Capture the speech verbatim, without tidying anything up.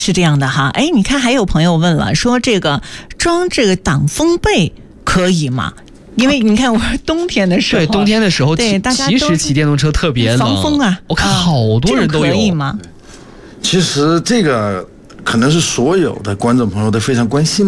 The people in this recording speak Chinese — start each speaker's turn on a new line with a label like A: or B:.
A: 是这样的哈，哎，你看还有朋友问了，说这个装这个挡风被可以吗？因为你看我冬天的时候，
B: 对冬天的时候，
A: 对大家
B: 其实骑电动车特别冷，
A: 防风啊，
B: 我看好多人都有。
A: 这可以吗？
C: 其实这个可能是所有的观众朋友都非常关心